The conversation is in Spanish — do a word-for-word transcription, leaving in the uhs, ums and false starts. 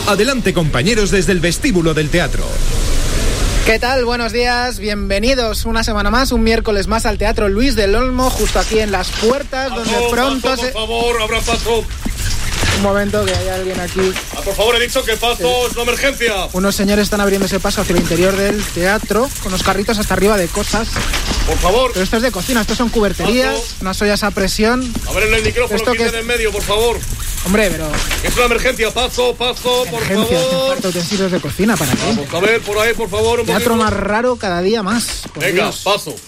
Adelante, compañeros, desde el vestíbulo del teatro. ¿Qué tal? Buenos días, bienvenidos una semana más, un miércoles más al Teatro Luis del Olmo, justo aquí en las puertas, paso, donde pronto paso, se... por favor, abra paso. Un momento, que hay alguien aquí. Ah, por favor, he dicho que paso, sí. Es una emergencia. Unos señores están abriendo ese paso hacia el interior del teatro, con los carritos hasta arriba de cosas. Por favor. Pero esto es de cocina, estos son cuberterías, paso. Unas ollas a presión. A ver, en el micrófono, esto quiten que es... en medio, por favor. Hombre, pero... Es una emergencia, paso, paso, por emergencia, favor. Hacen utensilios de cocina, ¿para qué? Vamos a ver, por ahí, por favor, un teatro poquito más raro cada día más. Venga, Dios. paso.